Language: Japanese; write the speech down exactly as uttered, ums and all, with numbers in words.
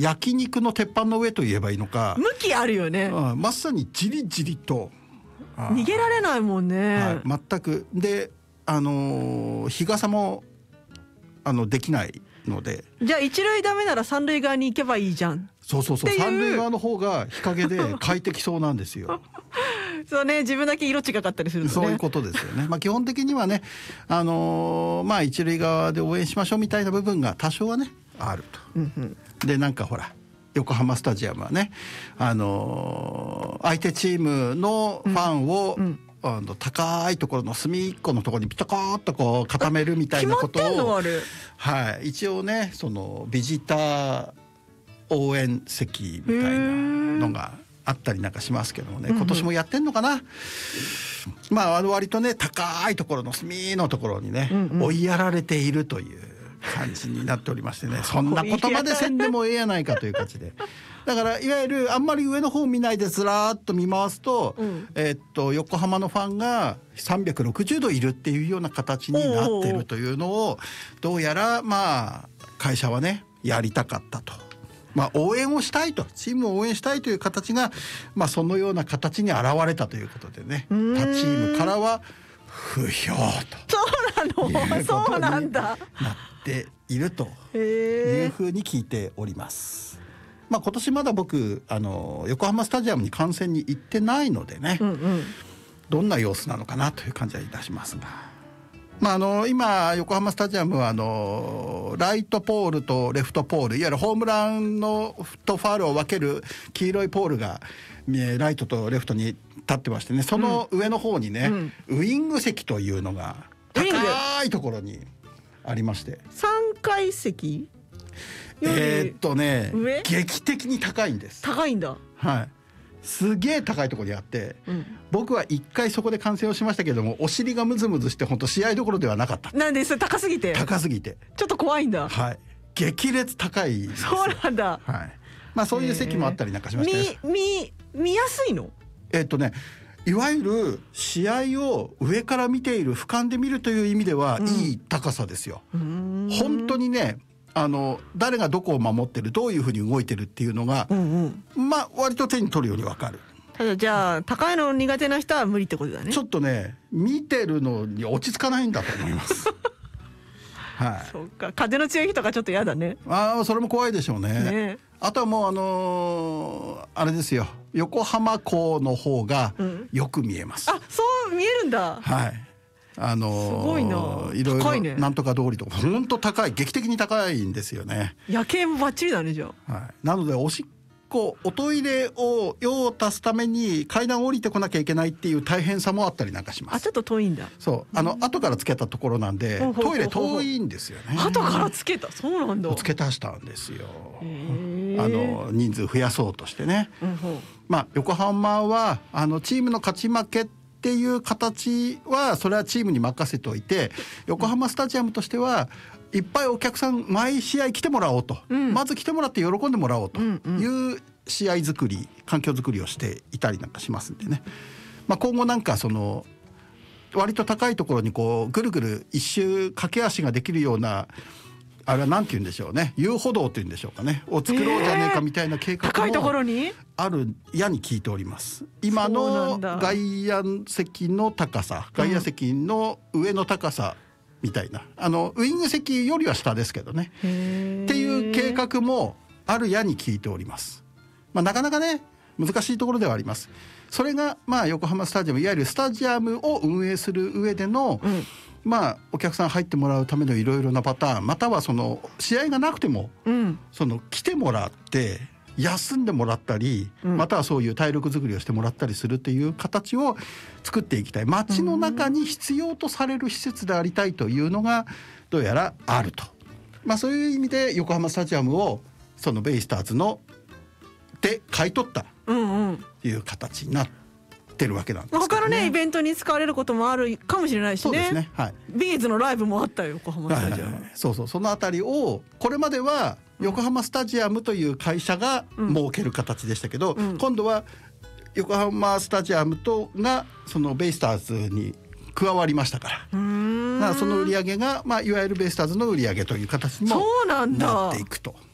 焼肉の鉄板の上と言えばいいのか、 向きあるよね、 うん、まさにじりじりと逃げられないもんね、 はい、全くで、あのー、日傘もあのできないので、 じゃあ一塁ダメなら三塁側に行けばいいじゃん。 そうそうそう、三塁側の方が日陰で快適そうなんですよそうね、自分だけ色違かったりするとね、 そういうことですよね。まあ基本的にはね、あのー、まあ一塁側で応援しましょうみたいな部分が多少はねあると、うんうん、でなんかほら横浜スタジアムはね、あのー、相手チームのファンを、うんうん、あの高いところの隅っこのところにピタコーッとこう固めるみたいなことを、 決まってんのあれ、 はい、一応ねそのビジター応援席みたいなのがあったりなんかしますけどもね、今年もやってんのかな、うんうん、まあ割とね高いところの隅のところにね、うんうん、追いやられているという感じになっておりましてねそんなことまでせんでもええやないかという感じでだからいわゆるあんまり上の方見ないでずらーっと見回すと、うん、えー、っと横浜のファンがさんびゃくろくじゅうどいるっていうような形になってるというのをどうやらまあ会社はねやりたかったと、まあ、応援をしたいとチームを応援したいという形が、まあ、そのような形に現れたということでね、他チームからは不評とそうなのそうなんだなっているというふうに聞いております。まあ、今年まだ僕あの横浜スタジアムに観戦に行ってないのでね、うんうん、どんな様子なのかなという感じはいたしますが、まあ、あの今横浜スタジアムはあのライトポールとレフトポール、いわゆるホームランのとファウルを分ける黄色いポールがライトとレフトに立ってましてね、その上の方にね、うん、ウイング席というのが高いところにありまして、 さんかい席えー、っとね劇的に高いんです。 高いんだ、 はい、すげえ高いところにあって、うん、僕は一回そこで観戦をしましたけども、お尻がムズムズして本当試合どころではなかった。 なんでそれ高すぎて高すぎてちょっと怖いんだ。 はい、激烈高いです。 そうなんだ、 はい、まあそういう席もあったりなんかしましたね。 見見見やすいの？ えー、っとねいわゆる試合を上から見ている俯瞰で見るという意味では、うん、いい高さですよ。本当にね、あの誰がどこを守ってる、どういうふうに動いてるっていうのが、うんうん、まあ割と手に取るように分かる。 ただじゃあ高いの苦手な人は無理ってことだね。 ちょっとね見てるのに落ち着かないんだと思いますはい、 そうか、風の強い人がちょっと嫌だね。 ああそれも怖いでしょう ね, ねあとはもうあのー、あれですよ、横浜港の方がよく見えます、 うん、あそう見えるんだ。 はい、あのー、すごいな、 いろいろ高いね、 なんとか通りとか本当高い、劇的に高いんですよね。 夜景もバッチリだねじゃあ、 はい、なのでおしっこおトイレを用を足すために階段を降りてこなきゃいけないっていう大変さもあったりなんかします。 あちょっと遠いんだ。 そうあの、うん、後からつけたところなんでトイレ遠いんですよね。 後からつけた、そうなんだ、 つけ足したんですよ。あの人数増やそうとしてね、うん、まあ横浜はあのチームの勝ち負けっていう形はそれはチームに任せておいて、横浜スタジアムとしてはいっぱいお客さん毎試合来てもらおうと、うん、まず来てもらって喜んでもらおうという試合作り、環境作りをしていたりなんかしますんでね、まあ、今後なんかその割と高いところにこうぐるぐる一周駆け足ができるような、あれはなんて言うんでしょうね、遊歩道っていうんでしょうかね、を作ろうじゃねえかみたいな計画も、 高いところにあるやに聞いております。今の外野席の高さ、外野席の上の高さみたいな、あのウイング席よりは下ですけどねっていう計画もあるやに聞いております。まあ、なかなかね難しいところではあります。それがまあ横浜スタジアム、いわゆるスタジアムを運営する上での、うん、まあお客さん入ってもらうためのいろいろなパターン、またはその試合がなくても、うん、その来てもらって休んでもらったり、うん、またはそういう体力作りをしてもらったりするっていう形を作っていきたい、街の中に必要とされる施設でありたいというのがどうやらあると、まあ、そういう意味で横浜スタジアムをそのベイスターズので買い取ったという形になってるわけなんですけどね。 他のねイベントに使われることもあるかもしれないしね。 そうですね、はい、 ビーズのライブもあったよ横浜スタジアム、はいはいはい、 そうそう、そのあたりをこれまでは横浜スタジアムという会社が設ける形でしたけど、うんうん、今度は横浜スタジアムとがそのベイスターズに加わりましたから、うーん、だからその売り上げが、まあ、いわゆるベイスターズの売り上げという形にもなっていくと。